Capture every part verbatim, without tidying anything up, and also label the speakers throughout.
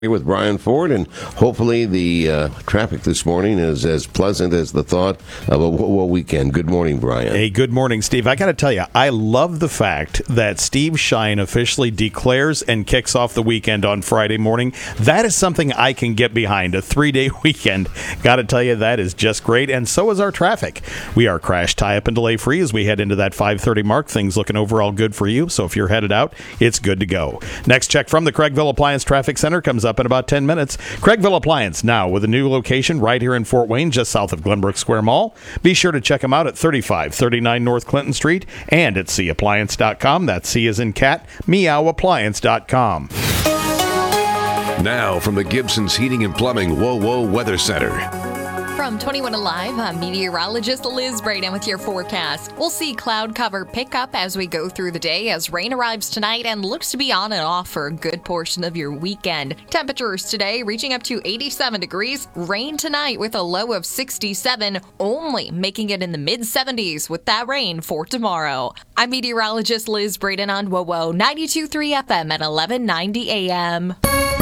Speaker 1: With Brian Ford, and hopefully the uh, traffic this morning is as pleasant as the thought of a WOWO weekend. Good morning, Brian.
Speaker 2: Hey, good morning, Steve. I got to tell you, I love the fact that Steve Shine officially declares and kicks off the weekend on Friday morning. That is something I can get behind, a three-day weekend. Got to tell you, that is just great, and so is our traffic. We are crash, tie-up, and delay-free as we head into that five thirty mark. Things looking overall good for you, so if you're headed out, it's good to go. Next check from the Craigville Appliance Traffic Center comes up in about ten minutes. Craigville Appliance now with a new location right here in Fort Wayne, just south of Glenbrook Square Mall. Be sure to check them out at thirty-five thirty-nine North Clinton Street and at C appliance dot com. That's C as in cat, meow appliance dot com.
Speaker 3: Now from the Gibson's Heating and Plumbing WOWO Weather Center.
Speaker 4: From twenty-one Alive, I'm meteorologist Liz Braden with your forecast. We'll see cloud cover pick up as we go through the day as rain arrives tonight and looks to be on and off for a good portion of your weekend. Temperatures today reaching up to eighty-seven degrees. Rain tonight with a low of sixty-seven, only making it in the mid seventies with that rain for tomorrow. I'm meteorologist Liz Braden on WOWO ninety-two point three F M at eleven ninety A M.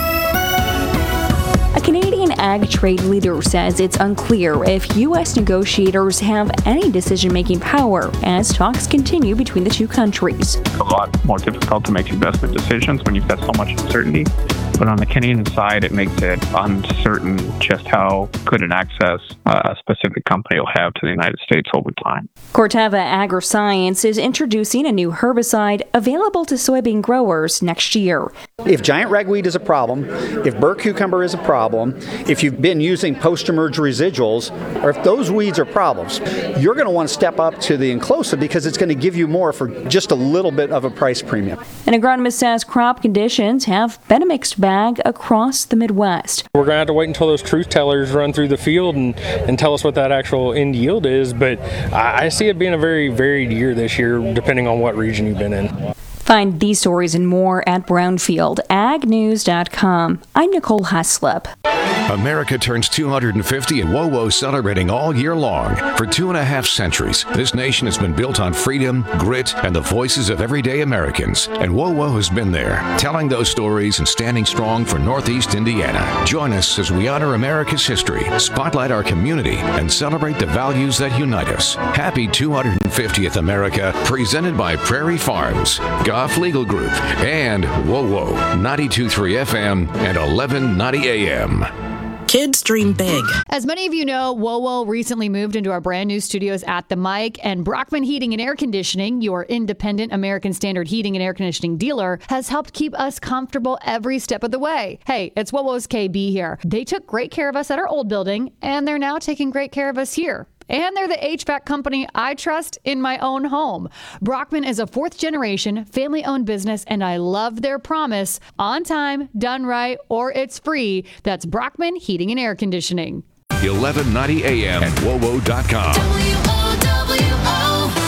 Speaker 5: A Canadian ag trade leader says it's unclear if U S negotiators have any decision-making power as talks continue between the two countries.
Speaker 6: It's a lot more difficult to make investment decisions when you've got so much uncertainty. But on the Canadian side, it makes it uncertain just how good an access a specific company will have to the United States over time.
Speaker 5: Corteva AgriScience is introducing a new herbicide available to soybean growers next year.
Speaker 7: If giant ragweed is a problem, if burr cucumber is a problem, if you've been using post-emerge residuals, or if those weeds are problems, you're going to want to step up to the Enclosa because it's going to give you more for just a little bit of a price premium.
Speaker 5: An agronomist says crop conditions have been a mixed bag across the Midwest.
Speaker 8: We're going to have to wait until those truth tellers run through the field and, and tell us what that actual end yield is, but I, I see it being a very varied year this year, depending on what region you've been in.
Speaker 5: Find these stories and more at brownfield ag news dot com. I'm Nicole Haslip.
Speaker 3: America turns two hundred fifty and WOWO celebrating all year long. For two and a half centuries, this nation has been built on freedom, grit, and the voices of everyday Americans. And WOWO has been there, telling those stories and standing strong for Northeast Indiana. Join us as we honor America's history, spotlight our community, and celebrate the values that unite us. Happy two hundred fiftieth America, presented by Prairie Farms, Goff Legal Group, and WOWO ninety-two point three F M and eleven ninety A M.
Speaker 9: Kids dream big.
Speaker 10: As many of you know, WOWO recently moved into our brand new studios at the Mic, and Brockman Heating and Air Conditioning, your independent American Standard heating and air conditioning dealer, has helped keep us comfortable every step of the way. Hey, it's WOWO's K B here. They took great care of us at our old building, and they're now taking great care of us here. And they're the H V A C company I trust in my own home. Brockman is a fourth generation, family owned business, and I love their promise: on time, done right, or it's free. That's Brockman Heating and Air Conditioning.
Speaker 3: eleven ninety A M and W O W O dot com.
Speaker 4: W O W O.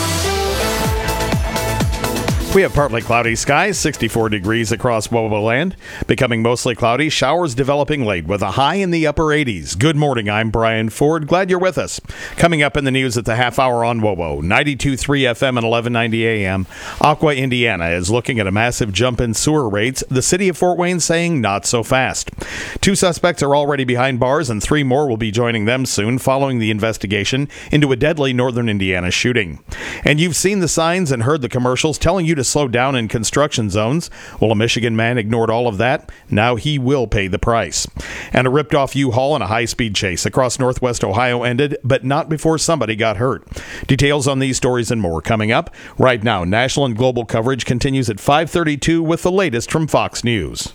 Speaker 2: We have partly cloudy skies, sixty-four degrees across WOWO land, becoming mostly cloudy, showers developing late with a high in the upper eighties. Good morning, I'm Brian Ford. Glad you're with us. Coming up in the news at the half hour on WOWO, ninety-two point three F M and eleven ninety A M. Aqua, Indiana is looking at a massive jump in sewer rates. The city of Fort Wayne saying not so fast. Two suspects are already behind bars and three more will be joining them soon following the investigation into a deadly northern Indiana shooting. And you've seen the signs and heard the commercials telling you to slow down in construction zones. Well, a Michigan man ignored all of that. Now he will pay the price. And a ripped-off U-Haul in a high-speed chase across northwest Ohio ended, but not before somebody got hurt. Details on these stories and more coming up. Right now, national and global coverage continues at five thirty-two with the latest from Fox News.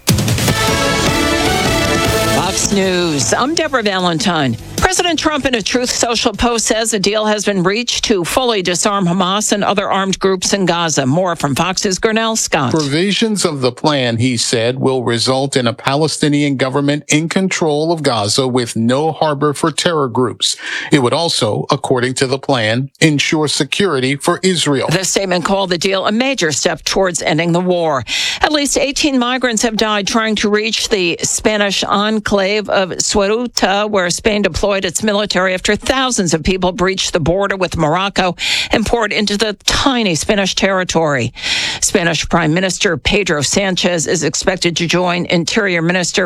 Speaker 9: Fox News. I'm Deborah Valentine. President Trump in a Truth Social post says a deal has been reached to fully disarm Hamas and other armed groups in Gaza. More from Fox's Gurnell Scott.
Speaker 11: Provisions of the plan, he said, will result in a Palestinian government in control of Gaza with no harbor for terror groups. It would also, according to the plan, ensure security for Israel.
Speaker 9: The statement called the deal a major step towards ending the war. At least eighteen migrants have died trying to reach the Spanish enclave of Ceuta, where Spain deployed deployed its military after thousands of people breached the border with Morocco and poured into the tiny Spanish territory. Spanish Prime Minister Pedro Sanchez is expected to join Interior Minister